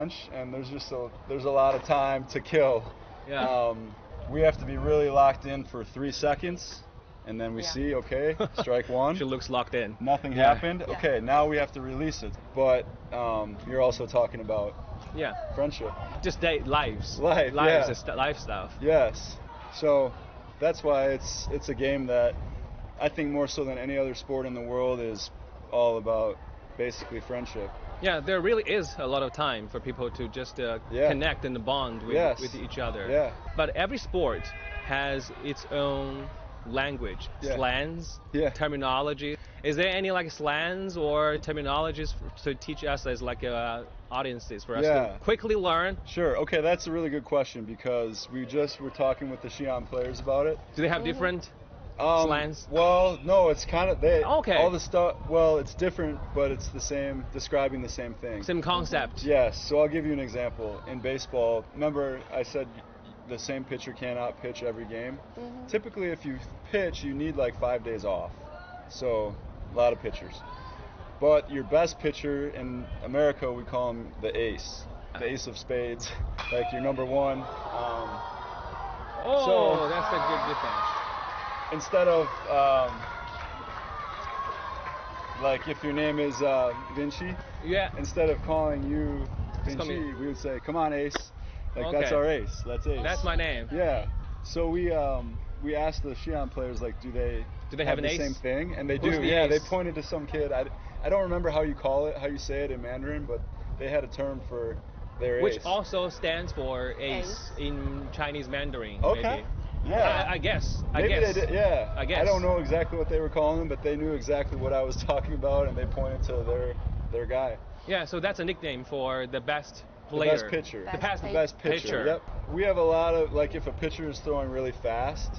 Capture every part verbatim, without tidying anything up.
lunch, and there's just a there's a lot of time to kill. Yeah. Um, we have to be really locked in for three seconds, and then we Yeah. see, okay, strike one. She looks locked in. Nothing Yeah. happened. Yeah. Okay, now we have to release it. But um, you're also talking about Yeah. friendship. Just day lives. Life, Lives, yeah. is st- life stuff. Yes. So that's why it's it's a game that I think more so than any other sport in the world is all about basically friendship. Yeah, there really is a lot of time for people to just uh, Yeah. connect and bond with, Yes. with each other. Yeah. But every sport has its own language, Yeah. slangs, Yeah. terminology. Is there any like slangs or terminologies f- to teach us as like uh, audiences for us Yeah. to quickly learn? Sure. Okay, that's a really good question because we just were talking with the Xi'an players about it. Do they have different? Um, Slangs? Well, no, it's kind of they. Okay. All the stuff. Well, it's different, but it's the same, describing the same thing. Same concept. Yes. So I'll give you an example. In baseball, remember I said the same pitcher cannot pitch every game. Mhm. Typically, if you pitch, you need like five days off. So a lot of pitchers. But your best pitcher in America, we call him the ace, the ace of spades, like your number one. Um, Oh, So- that's a good difference. instead of um, like if your name is uh, Vinci, Yeah. instead of calling you Just call me- Vinci, we would say, "Come on, Ace." Like that's Okay. our ace. That's Ace. That's my name. Yeah. So we um, we asked the Xi'an players like, do they Do they have an the ace? same thing? And they Who's do. the Yeah. They ace? pointed to some kid. I, I don't remember how you call it, how you say it in Mandarin, but they had a term for their Which ace. also stands for ace, Ace. in Chinese Mandarin. Okay. Maybe. Yeah. I, I guess. I Maybe guess. they did. Yeah. I guess. I don't know exactly what they were calling them, but they knew exactly what I was talking about, and they pointed to their their guy. Yeah, so that's a nickname for the best The player. best pitcher. The Best past The best pitcher. pitcher. Yep. We have a lot of like if a pitcher is throwing really fast,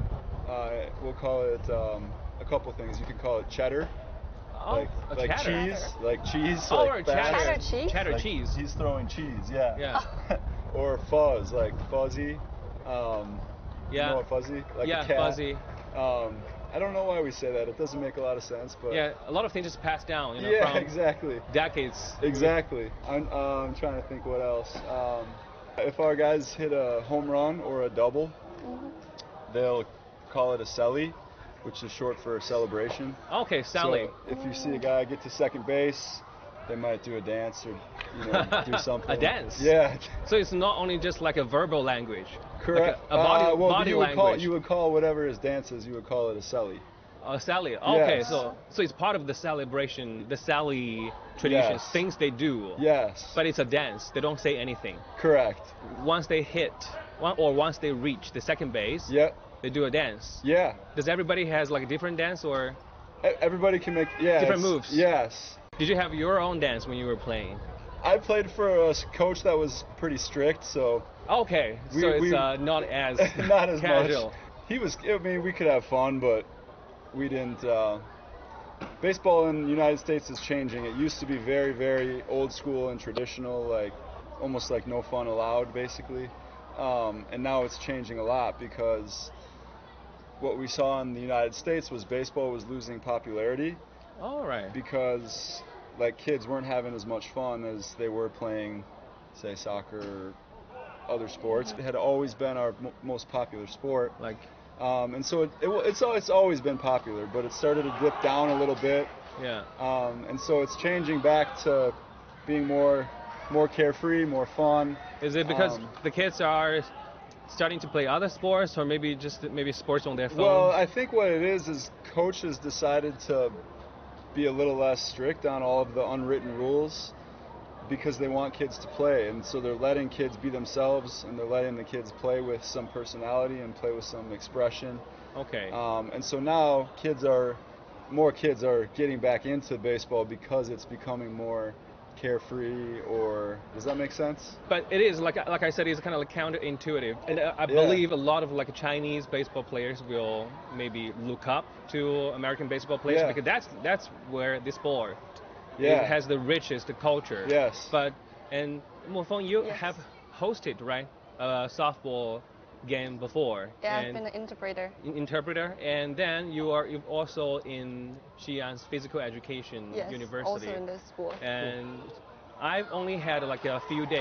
uh, we'll call it um, a couple things. You can call it cheddar, Oh, like a like cheddar. cheese, like cheese. Oh, like or cheddar. Cheddar cheese? Cheddar Like, cheese. He's throwing cheese. Yeah. Yeah. Or fuzz, like fuzzy. Um, Yeah. You know what fuzzy? Like yeah, a cat. fuzzy. Um, I don't know why we say that. It doesn't make a lot of sense, but Yeah, a lot of things just passed down, you know, yeah, from exactly. decades. Exactly. I'm, uh, I'm trying to think what else. Um, if our guys hit a home run or a double, Mhm. they'll call it a celly, which is short for a celebration. Okay, Sally. So if you see a guy get to second base, they might do a dance or you know do something. A dance? Yeah. So it's not only just like a verbal language. Correct. Like a, a body, uh, well, body you would language. call you would call whatever his dance is. You would call it a celly. Oh, Sally. Okay, Yes. so so it's part of the celebration, the Sally traditions, Yes. things they do. Yes. But it's a dance. They don't say anything. Correct. Once they hit, one, or once they reach the second base, Yep. they do a dance. Yeah. Does everybody has like a different dance, or E- Everybody can make yeah Different it's- moves. Yes. did you have your own dance when you were playing? I played for a s- coach that was pretty strict, so Okay, We- so it's we- uh, not as not as casual. much. He was. I mean, we could have fun, but we didn't. Uh, baseball in the United States is changing. It used to be very, very old school and traditional, like almost like no fun allowed, basically. Um, and now it's changing a lot because what we saw in the United States was baseball was losing popularity All right. because like kids weren't having as much fun as they were playing, say, soccer or other sports. It had always been our mo most popular sport. Like, Um, and so it, it, wa- it's, al- it's always been popular, but it started to dip down a little bit. yeah. Um, and so it's changing back to being more more carefree, more fun. Is it because Um, the kids are starting to play other sports, or maybe just maybe sports on their phone? Well, I think what it is is coaches decided to be a little less strict on all of the unwritten rules because they want kids to play, and so they're letting kids be themselves, and they're letting the kids play with some personality and play with some expression. okay. Um, and so now kids are, more kids are getting back into baseball because it's becoming more carefree, or does that make sense? But it is like like I said, it's kind of like counterintuitive, and uh, I Yeah. believe a lot of like Chinese baseball players will maybe look up to American baseball players Yeah. because that's that's where this sport Yeah. it has the richest culture. Yes. But and Mofeng, you Yes. have hosted right a softball game before. Yeah, I've and been an interpreter. in- interpreter, and then you are you've also in Xi'an's physical education Yes, university. also in the school. And I've only had like a few days.